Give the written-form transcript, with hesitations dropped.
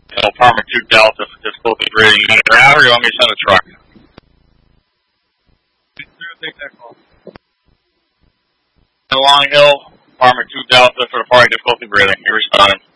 Apartment 2 Delta for difficulty breathing. You need out or you want me to send a truck? Take that call. Long Hill, Apartment 2 Delta for the party difficulty breathing. You're responding.